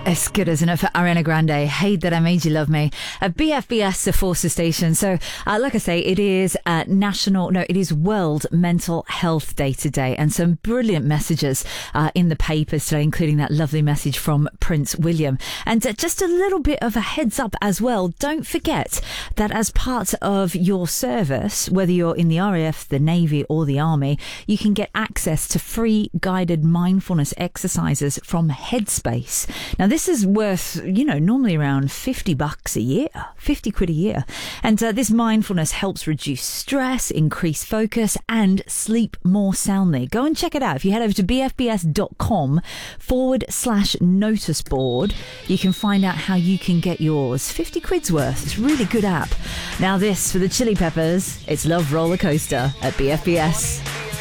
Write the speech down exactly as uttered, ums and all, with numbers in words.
It's good, isn't it, for Ariana Grande? Hate That I Made You Love Me. At B F B S, the Forces Station. So, uh, like I say, it is uh, National, no, it is World Mental Health Day today. And some brilliant messages uh, in the papers today, including that lovely message from Prince William. And uh, just a little bit of a heads up as well. Don't forget that as part of your service, whether you're in the R A F, the Navy or the Army, you can get access to free guided mindfulness exercises from Headspace. Now, this is worth, you know, normally around fifty bucks a year, fifty quid a year. And uh, this mindfulness helps reduce stress, increase focus and sleep more soundly. Go and check it out. If you head over to bfbs.com forward slash notice board, you can find out how you can get yours. fifty quid's worth. It's a really good app. Now this, for the Chili Peppers, it's Love Roller Coaster at B F B S.